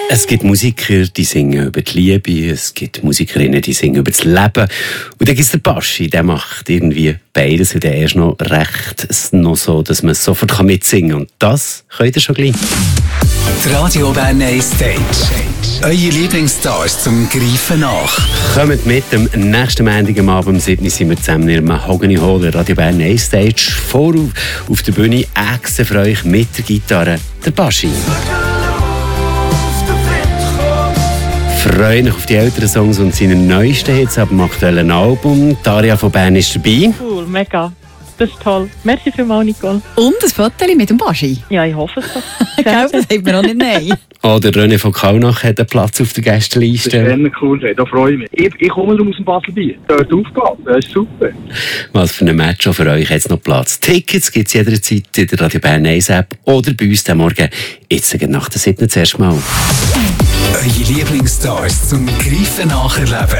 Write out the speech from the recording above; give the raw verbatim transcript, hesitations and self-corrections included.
Es gibt Musiker, die singen über die Liebe, es gibt Musikerinnen, die singen über das Leben. Und dann gibt es den Baschi, der macht irgendwie beides. Und der ist noch recht noch so, dass man sofort mitsingen kann. Und das könnt ihr schon gleich. Die Radio Bern eins Stage. Eure Lieblingsstars zum Greifen nach. Kommt mit, am nächsten Montag am Abend um sieben Uhr sind wir zusammen in Mahogany Hall, der Radio Bern eins Stage. Vorauf auf der Bühne extra für euch mit der Gitarre, der Baschi. Freue mich auf die älteren Songs und seine neuesten Hits ab dem aktuellen Album. Daria von Bern ist dabei. Cool, mega. Das ist toll. Merci vielmals, Nicole. Und ein Foto mit dem Baschi. Ja, ich hoffe es doch. Gell, das sagt man auch nicht nein. Oder René von Kaunach hat einen Platz auf der Gästeliste. Das ist sehr cool, da freue ich mich. Ich, ich komme aus dem Baselbiet, dort aufgelassen, das ist super. Was für ein Match auch für euch hat noch Platz. Tickets gibt es jederzeit in der Radio Bern eins App oder bei uns am Morgen, jetzt nach der siebten zuerst mal. Eure Lieblingsstars zum Greifen nacherleben.